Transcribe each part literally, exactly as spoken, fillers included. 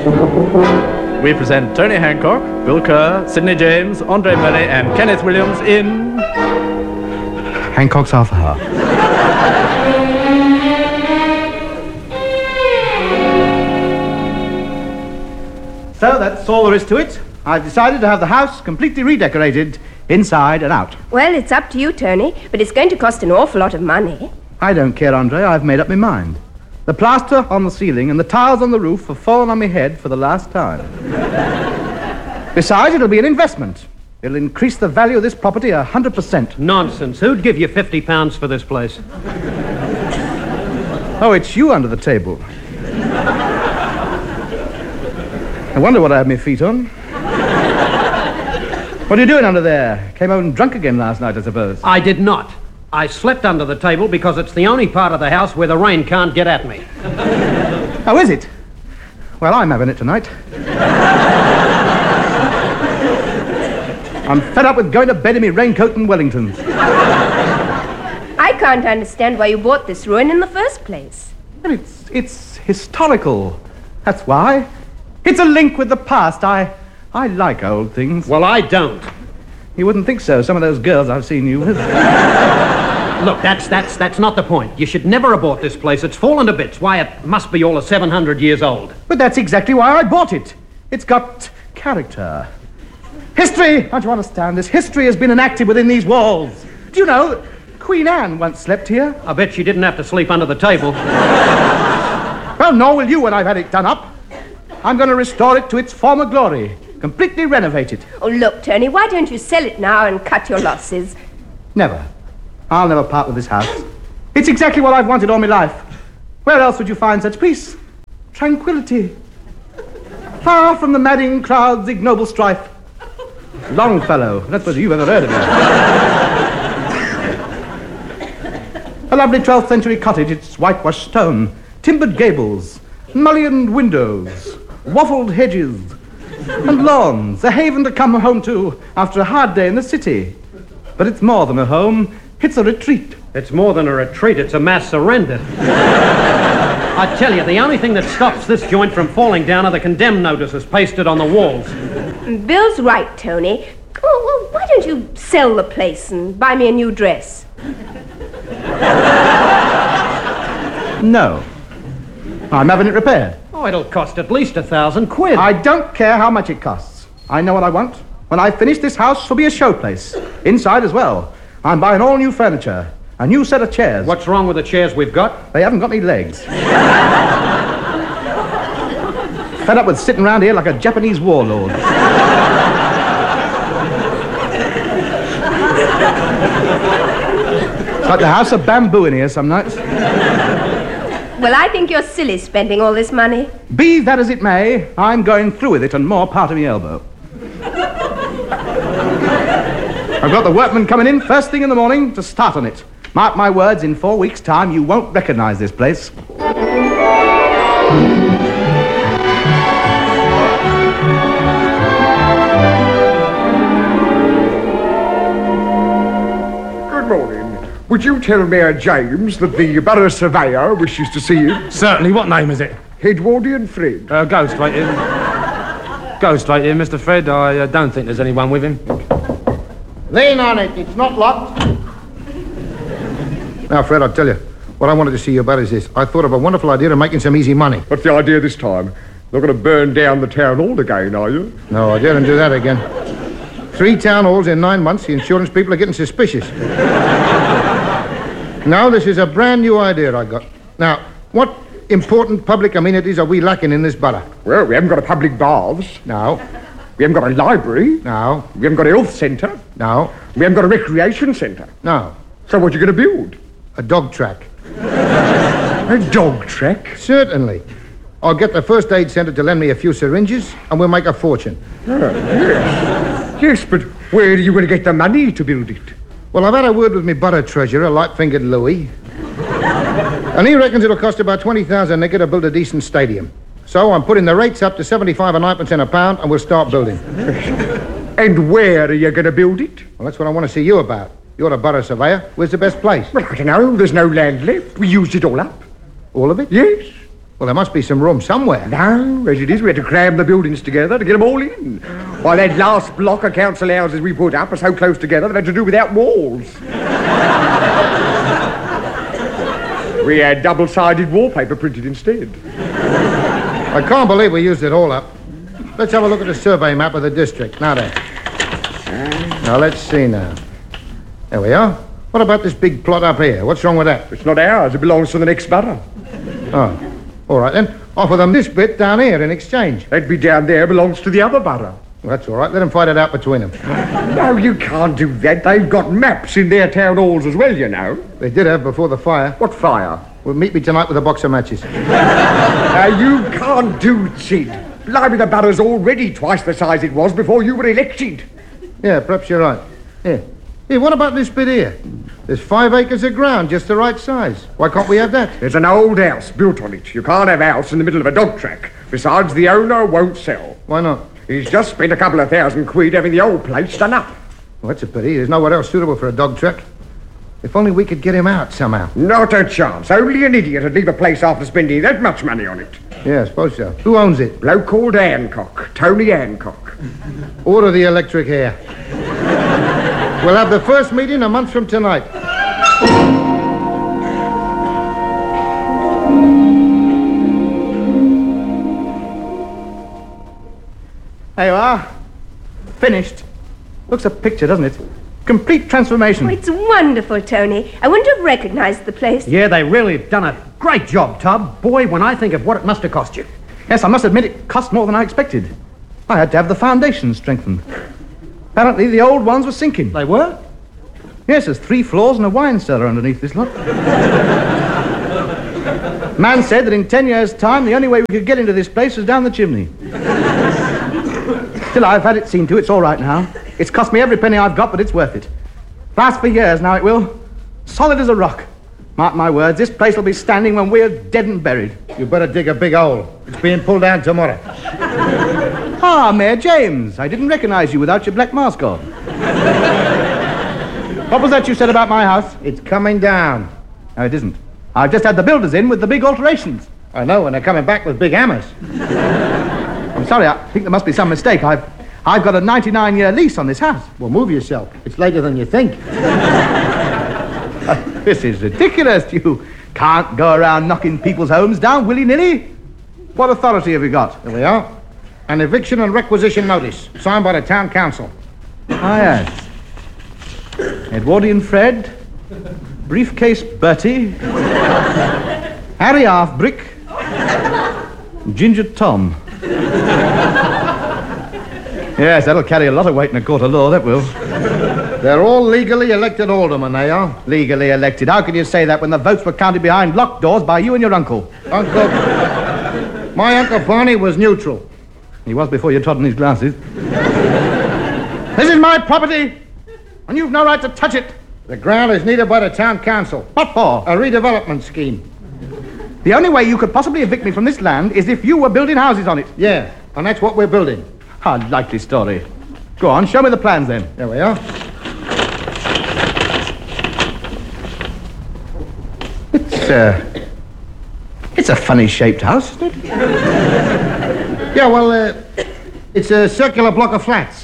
We present Tony Hancock, Bill Kerr, Sidney James, Andre Murray, and Kenneth Williams in Hancock's Half Hour. So that's all there is to it. I've decided to have the house completely redecorated, inside and out. Well, it's up to you, Tony, but it's going to cost an awful lot of money. I don't care, Andre. I've made up my mind. The plaster on the ceiling and the tiles on the roof have fallen on my head for the last time. Besides, it'll be an investment. It'll increase the value of this property a hundred percent. Nonsense. Who'd give you fifty pounds for this place? Oh, it's you under the table. I wonder what I have my feet on. What are you doing under there? Came home drunk again last night, I suppose. I did not. I slept under the table because it's the only part of the house where the rain can't get at me. Oh, is it? Well, I'm having it tonight. I'm fed up with going to bed in my raincoat and Wellingtons. I can't understand why you bought this ruin in the first place. Well, it's, it's historical. That's why. It's a link with the past. I, I like old things. Well, I don't. You wouldn't think so, some of those girls I've seen you with. Look, that's that's that's not the point. You should never have bought this place. It's fallen to bits. Why, it must be all of seven hundred years old. But that's exactly why I bought it. It's got character. History, don't you understand? This history has been enacted within these walls. Do you know, Queen Anne once slept here? I bet she didn't have to sleep under the table. Well, nor will you when I've had it done up. I'm going to restore it to its former glory. Completely renovate it. Oh, look, Tony, why don't you sell it now and cut your losses? Never. I'll never part with this house. It's exactly what I've wanted all my life. Where else would you find such peace? Tranquility. Far from the madding crowd's ignoble strife. Longfellow. That's what you've ever heard of it. A lovely twelfth century cottage. It's whitewashed stone. Timbered gables. Mullioned windows. Waffled hedges. And lawns. A haven to come home to after a hard day in the city. But it's more than a home. It's a retreat. It's more than a retreat. It's a mass surrender. I tell you, the only thing that stops this joint from falling down are the condemned notices pasted on the walls. Bill's right, Tony. Oh, well, why don't you sell the place and buy me a new dress? No. I'm having it repaired. Oh, it'll cost at least a thousand quid. I don't care how much it costs. I know what I want. When I finish, this house will be a showplace. Inside as well. I'm buying all new furniture. A new set of chairs. What's wrong with the chairs we've got? They haven't got any legs. Fed up with sitting around here like a Japanese warlord. It's like the house of bamboo in here some nights. Well, I think you're silly spending all this money. Be that as it may, I'm going through with it and more part of my elbow. I've got the workmen coming in first thing in the morning to start on it. Mark my words, in four weeks' time, you won't recognize this place. Good morning. Would you tell Mayor James that the Borough Surveyor wishes to see you? Certainly. What name is it? Edwardian Fred. Uh, go straight in. Go straight in, Mister Fred. I uh, don't think there's anyone with him. Lean on it. It's not locked. Now, Fred, I'll tell you. What I wanted to see you about is this. I thought of a wonderful idea of making some easy money. What's the idea this time? Not going to burn down the town hall again, are you? No, I daren't do that again. Three town halls in nine months. The insurance people are getting suspicious. Now, this is a brand new idea I got. Now, what important public amenities are we lacking in this borough? Well, we haven't got a public baths. No. We haven't got a library. No. We haven't got a health centre. No. We haven't got a recreation centre. No. So what are you going to build? A dog track. A dog track? Certainly. I'll get the first aid centre to lend me a few syringes, and we'll make a fortune. Oh, yes. Yes, but where are you going to get the money to build it? Well, I've had a word with me borough treasurer, light-fingered Louis. And he reckons it'll cost about twenty thousand nigger to build a decent stadium. So I'm putting the rates up to seventy-five and nine pence a pound, and we'll start building. And where are you going to build it? Well, that's what I want to see you about. You're the borough surveyor. Where's the best place? Well, I don't know. There's no land left. We used it all up. All of it? Yes. Well, there must be some room somewhere. No, as it is, we had to cram the buildings together to get them all in. Why, that last block of council houses we put up are so close together they've had to do without walls. We had double-sided wallpaper printed instead. I can't believe we used it all up. Let's have a look at the survey map of the district. Now then. Now, let's see now. There we are. What about this big plot up here? What's wrong with that? It's not ours. It belongs to the next borough. Oh. All right, then. Offer them this bit down here in exchange. That bit down there belongs to the other borough. Well, that's all right. Let them fight it out between them. No, you can't do that. They've got maps in their town halls as well, you know. They did have before the fire. What fire? Well, meet me tonight with a box of matches. Now, you can't do it, Sid. Blimey, the borough's already twice the size it was before you were elected. Yeah, perhaps you're right. Here. Here, what about this bit here? There's five acres of ground, just the right size. Why can't we have that? There's an old house built on it. You can't have a house in the middle of a dog track. Besides, the owner won't sell. Why not? He's just spent a couple of thousand quid having the old place done up. Well, that's a pity. There's nowhere else suitable for a dog track. If only we could get him out somehow. Not a chance. Only an idiot would leave a place after spending that much money on it. Yeah, I suppose so. Who owns it? Bloke called Hancock. Tony Hancock. Order the electric hair. We'll have the first meeting a month from tonight. There you are. Finished. Looks a picture, doesn't it? Complete transformation. Oh, it's wonderful, Tony. I wouldn't have recognized the place. Yeah, they really have done a great job, Tub. Boy, when I think of what it must have cost you. Yes, I must admit it cost more than I expected. I had to have the foundations strengthened. Apparently the old ones were sinking. They were? Yes, there's three floors and a wine cellar underneath this lot. Man said that in ten years' time, the only way we could get into this place was down the chimney. Still, I've had it seen to. It's all right now. It's cost me every penny I've got, but it's worth it. Last for years now, it will. Solid as a rock. Mark my words, this place will be standing when we're dead and buried. You better dig a big hole. It's being pulled down tomorrow. Ah, Mayor James. I didn't recognize you without your black mask on. What was that you said about my house? It's coming down. No, it isn't. I've just had the builders in with the big alterations. I know, and they're coming back with big hammers. I'm sorry, I think there must be some mistake. I've, I've got a ninety-nine year lease on this house. Well, move yourself. It's later than you think. Uh, this is ridiculous. You can't go around knocking people's homes down willy-nilly. What authority have you got? There we are. An eviction and requisition notice, signed by the town council. Ah, yes. Edwardian Fred, Briefcase Bertie, Harry Halfbrick, Ginger Tom. Yes, that'll carry a lot of weight in a court of law, that will. They're all legally elected aldermen, they are. Legally elected. How can you say that when the votes were counted behind locked doors by you and your uncle? Uncle... My Uncle Barney was neutral. He was before you trod on his glasses. This is my property, and you've no right to touch it. The ground is needed by the town council. What for? A redevelopment scheme. The only way you could possibly evict me from this land is if you were building houses on it. Yeah, and that's what we're building. A likely story. Go on, show me the plans then. There we are. It's, uh... It's a funny-shaped house, isn't it? Yeah, well, uh, it's a circular block of flats.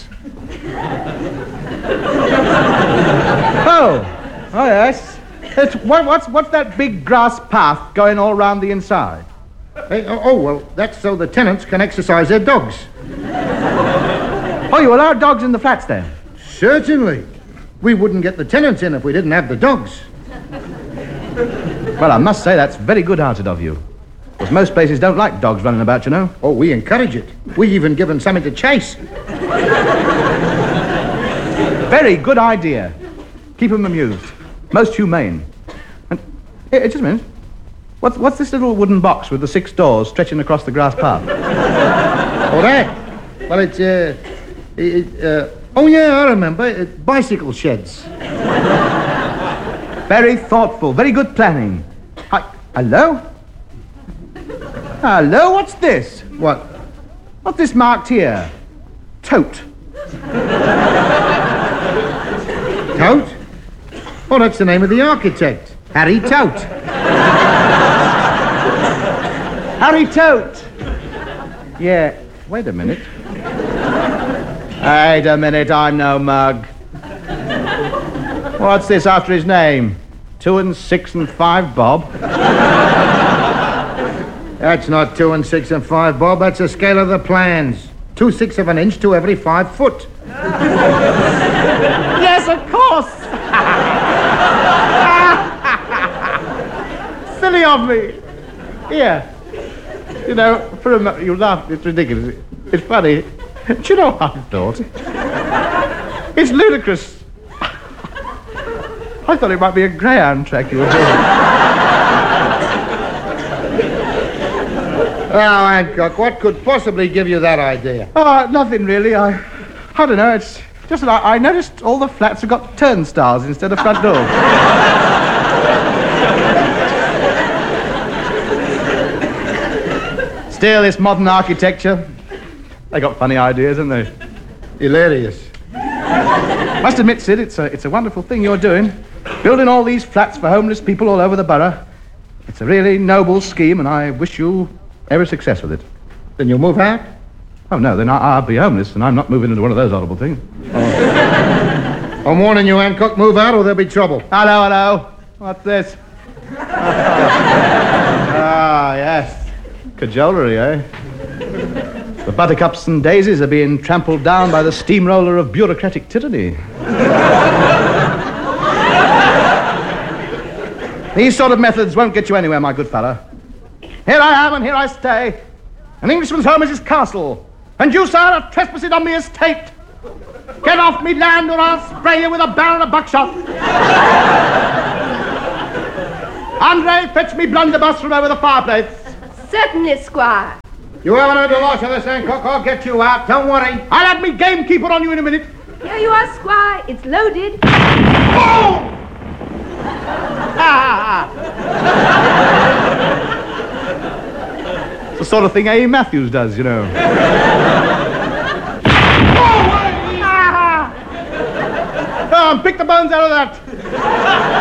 Oh, oh yes. It's, what, what's, what's that big grass path going all round the inside? Hey, oh, oh, well, that's so the tenants can exercise their dogs. Oh, you allow dogs in the flats then? Certainly. We wouldn't get the tenants in if we didn't have the dogs. Well, I must say that's very good-hearted of you. Because most places don't like dogs running about, you know. Oh, we encourage it. We even give them something to chase. Very good idea. Keep them amused. Most humane. And, hey, just a minute. What's, what's this little wooden box with the six doors stretching across the grass path? Oh, that? Well, it's, uh... It, uh oh, yeah, I remember. It's bicycle sheds. Very thoughtful. Very good planning. Hi, hello? Hello, what's this? What? What's this marked here? Tote. Tote? Oh, that's the name of the architect. Harry Tote. Harry Tote. Yeah, wait a minute. Wait a minute, I'm no mug. What's this after his name? Two and six and five, Bob? That's not two and six and five, Bob. That's a scale of the plans. Two sixths of an inch to every five foot. Yes, of course. Silly of me. Here. You know, for a mo- you laugh. It's ridiculous. It's funny. Do you know what I thought? It's ludicrous. I thought it might be a greyhound track you were doing. Now, Hancock, what could possibly give you that idea? Oh, nothing really. I, I don't know. It's just that I, I noticed all the flats have got turnstiles instead of front doors. Still, this modern architecture, they got funny ideas, haven't they? Hilarious. Must admit, Sid, it's a, it's a wonderful thing you're doing. Building all these flats for homeless people all over the borough. It's a really noble scheme, and I wish you every success with it. Then you'll move out? Oh, no, then I, I'll be homeless, and I'm not moving into one of those horrible things. Oh. I'm warning you, Hancock, move out or there'll be trouble. Hello, hello. What's this? Ah, yes. Cajolery, eh? The buttercups and daisies are being trampled down by the steamroller of bureaucratic tyranny. These sort of methods won't get you anywhere, my good fellow. Here I am and here I stay. An Englishman's home is his castle. And you, sir, are trespassing on me estate. Get off me land or I'll spray you with a barrel of buckshot. Andre, fetch me blunderbuss from over the fireplace. Certainly, Squire. You haven't heard the last of this, Hancock. I'll get you out. Don't worry. I'll have me gamekeeper on you in a minute. Here you are, Squire. It's loaded. Oh! Ah! It's the sort of thing A. Matthews does, you know. Oh, ah! Oh, pick the bones out of that.